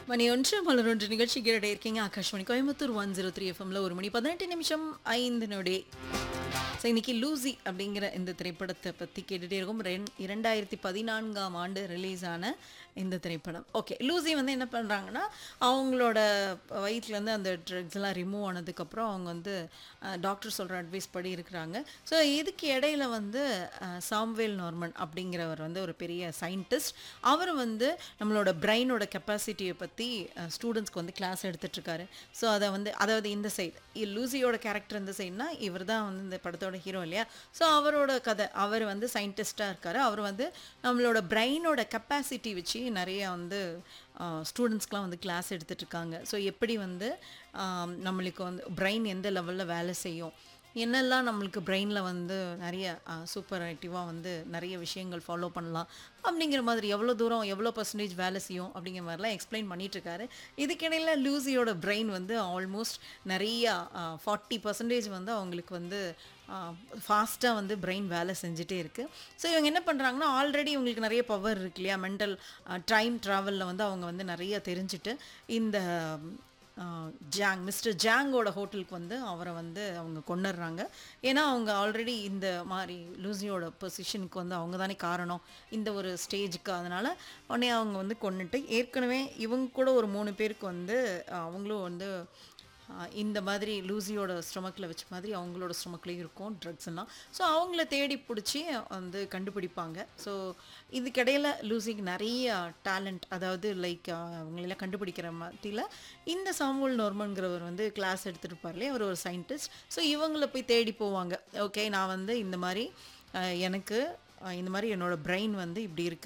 மணி 1 மலர் 1 நிகழ்ச்சி கேட்டுட்டே இருக்கீங்க. ஆகாஷ்வாணி கோயம்புத்தூர் 103 எஃப்எம்ல 1 மணி 18 நிமிஷம் 5 நொடி. ஸோ இன்னைக்கு லூசி அப்படிங்கிற இந்த திரைப்படத்தை பற்றி கேட்டுகிட்டே இருக்கும். 2014ஆம் ஆண்டு ரிலீஸ் ஆன இந்த திரைப்படம். ஓகே, லூசி வந்து என்ன பண்ணுறாங்கன்னா, அவங்களோட வயிற்றுலேருந்து அந்த ட்ரக்ஸ்லாம் ரிமூவ் ஆனதுக்கப்புறம் அவங்க வந்து டாக்டர் சொல்கிற அட்வைஸ் படி இருக்கிறாங்க. ஸோ இதுக்கு இடையில வந்து சாம்வேல் நார்மன் அப்படிங்கிறவர் வந்து ஒரு பெரிய சயின்டிஸ்ட். அவர் வந்து நம்மளோட பிரெயினோட கெப்பாசிட்டியை பற்றி ஸ்டூடெண்ட்ஸ்க்கு வந்து கிளாஸ் எடுத்துட்ருக்காரு. ஸோ அதை வந்து அதாவது இந்த சைடு லூசியோட கேரக்டர் இந்த சைடுனா இவர் தான் வந்து இந்த படத்தோட ஹீரோ இல்லையா. ஸோ அவரோட கதை, அவர் வந்து சயின்டிஸ்டாக இருக்கார். அவர் வந்து நம்மளோட பிரெயினோட கெப்பாசிட்டி வச்சு நிறைய வந்து ஸ்டூடெண்ட்ஸ்க்கெலாம் வந்து கிளாஸ் எடுத்துகிட்ருக்காங்க. ஸோ எப்படி வந்து நம்மளுக்கு வந்து பிரெயின் எந்த லெவலில் வேலை செய்யும், என்னெல்லாம் நம்மளுக்கு பிரெயினில் வந்து நிறைய சூப்பர் ஆக்டிவாக வந்து நிறைய விஷயங்கள் ஃபாலோ பண்ணலாம் அப்படிங்கிற மாதிரி, எவ்வளோ தூரம் எவ்வளோ பர்சன்டேஜ் வேலை செய்யும் அப்படிங்கிற மாதிரிலாம் எக்ஸ்பிளைன் பண்ணிகிட்ருக்காரு. இதுக்கிடையில் லூசியோட பிரெயின் வந்து ஆல்மோஸ்ட் நிறையா 40% வந்து அவங்களுக்கு வந்து ஃபாஸ்ட்டாக வந்து பிரெயின் வேலை செஞ்சுட்டே இருக்குது. ஸோ இவங்க என்ன பண்ணுறாங்கன்னா, ஆல்ரெடி இவங்களுக்கு நிறைய பவர் இருக்கு இல்லையா, மென்டல் டைம் ட்ராவலில் வந்து அவங்க வந்து நிறைய தெரிஞ்சுட்டு இந்த மிஸ்டர் ஜாங்கோட ஹோட்டலுக்கு வந்து அவரை வந்து அவங்க கொண்டுடுறாங்க. ஏன்னா அவங்க ஆல்ரெடி இந்த மாதிரி லூசியோட பொசிஷனுக்கு வந்து அவங்க தானே காரணம் இந்த ஒரு ஸ்டேஜுக்கு. அதனால் உடனே அவங்க வந்து கொண்டுட்டு, ஏற்கனவே இவங்க கூட ஒரு 3 பேருக்கு வந்து அவங்களும் வந்து இந்த மாதிரி லூசியோட ஸ்டொமக்கில் வச்ச மாதிரி அவங்களோட ஸ்டொமக்லேயும் இருக்கும் ட்ரக்ஸ் எல்லாம். ஸோ அவங்கள தேடி பிடிச்சி வந்து கண்டுபிடிப்பாங்க. ஸோ இதுக்கிடையில் லூசிக்கு நிறைய டேலண்ட், அதாவது லைக் அவங்களெல்லாம் கண்டுபிடிக்கிற மத்தியில் இந்த சாமுவல் நார்மன்கிறவர் வந்து கிளாஸ் எடுத்துருப்பார்லே, அவர் ஒரு சயின்டிஸ்ட். ஸோ இவங்கள போய் தேடி போவாங்க. ஓகே, நான் வந்து இந்த மாதிரி எனக்கு இந்த மாதிரி என்னோடய பிரெயின் வந்து இப்படி இருக்குது,